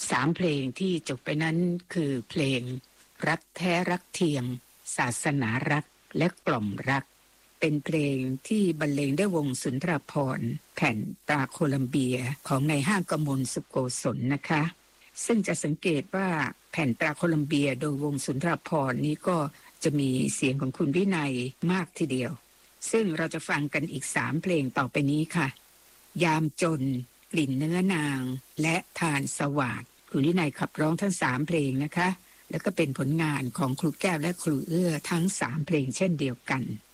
3เพลงที่จบไปนั้นคือเพลงรักแท้รักเทียมศาสนารักและกล่อมรักเป็นเพลงที่บรรเลงด้วยวงสุนทรภรณ์แผ่นตราโคลัมเบียของนายห้างกมลสุโกศลนะคะซึ่งจะสังเกตว่าแผ่นตราโคลัมเบียโดยวงสุนทรภรณ์นี้ก็จะมีเสียงของคุณวินัยมากทีเดียวซึ่งเราจะฟังกันอีก3เพลงต่อไปนี้ค่ะยามจนกลิ่นเนื้อนางและทานสวาทคุณวินัยขับร้องทั้ง3เพลงนะคะแล้วก็เป็นผลงานของครูแก้วและครูเอื้อทั้ง3เพลงเช่นเดียวกัน